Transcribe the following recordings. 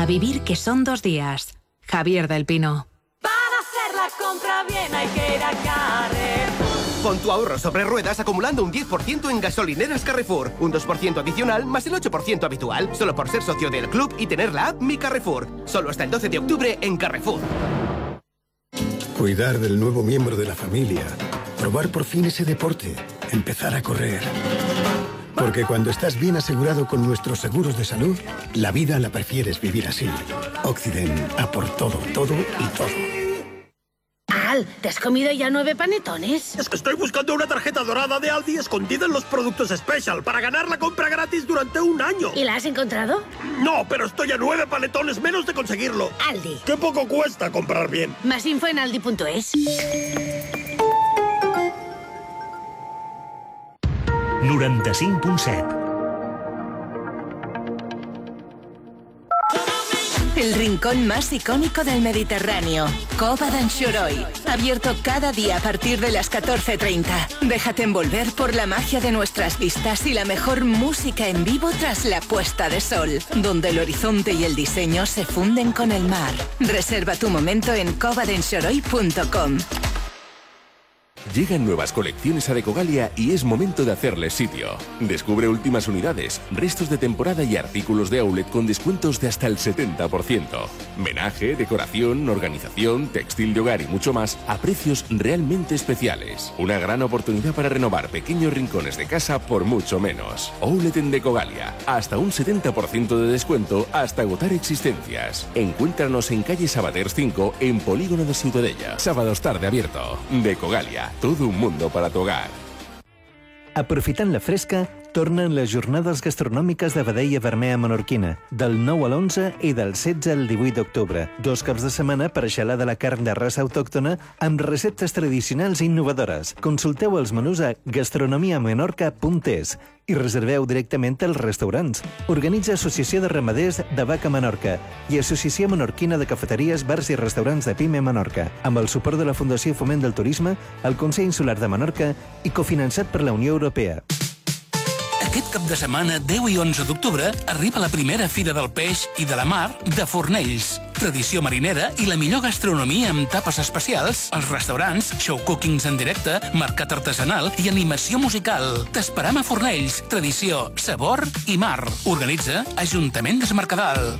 vivir que son 2 días. Javier del Pino. Para hacer la compra bien hay que ir a Carrefour. Pon tu ahorro sobre ruedas acumulando un 10% en gasolineras Carrefour. Un 2% adicional más el 8% habitual. Solo por ser socio del club y tener la app Mi Carrefour. Solo hasta el 12 de octubre en Carrefour. Cuidar del nuevo miembro de la familia. Probar por fin ese deporte. Empezar a correr. Porque cuando estás bien asegurado con nuestros seguros de salud, la vida la prefieres vivir así. Occident, a por todo, todo y todo. Al, ¿te has comido ya 9 panetones? Es que estoy buscando una tarjeta dorada de Aldi escondida en los productos Special para ganar la compra gratis durante 1 año. ¿Y la has encontrado? No, pero estoy a 9 panetones menos de conseguirlo. Aldi. ¡Qué poco cuesta comprar bien! Más info en aldi.es. 95.7. El rincón más icónico del Mediterráneo, Cova d'Anxoroi. Abierto cada día a partir de las 14:30. Déjate envolver por la magia de nuestras vistas y la mejor música en vivo tras la puesta de sol, donde el horizonte y el diseño se funden con el mar. Reserva tu momento en covadenxoroi.com. Llegan nuevas colecciones a Decogalia y es momento de hacerles sitio. Descubre últimas unidades, restos de temporada y artículos de outlet con descuentos de hasta el 70%. Menaje, decoración, organización, textil de hogar y mucho más a precios realmente especiales. Una gran oportunidad para renovar pequeños rincones de casa por mucho menos. Outlet en Decogalia. Hasta un 70% de descuento hasta agotar existencias. Encuéntranos en calle Sabaters 5 en Polígono de Ciutadella. Sábados tarde abierto. Decogalia. Todo un mundo para tu hogar. Aprofitant la fresca, tornen les jornades gastronòmiques de Vedella Vermella Menorquina, del 9 a l'11 i del 16 al 18 d'octubre. 2 caps de setmana per xalar de la carn de raça autòctona amb receptes tradicionals i innovadores. Consulteu els menús a gastronomiamenorca.es i reserveu directament als restaurants. Organitza Associació de Ramaders de Vaca Menorca i Associació Menorquina de Cafeteries, Bars i Restaurants de Pime Menorca, amb el suport de la Fundació Foment del Turisme, el Consell Insular de Menorca i cofinançat per la Unió Europea. Aquest cap de setmana, 10 i 11 d'octubre, arriba la primera Fira del Peix i de la Mar de Fornells. Tradició marinera i la millor gastronomia amb tapes especials, els restaurants, show cookings en directe, mercat artesanal i animació musical. T'esperam a Fornells. Tradició, sabor i mar. Organitza Ajuntament des Mercadal.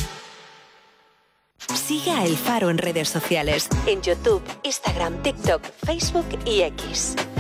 Sigue a El Faro en redes sociales, en YouTube, Instagram, TikTok, Facebook y X.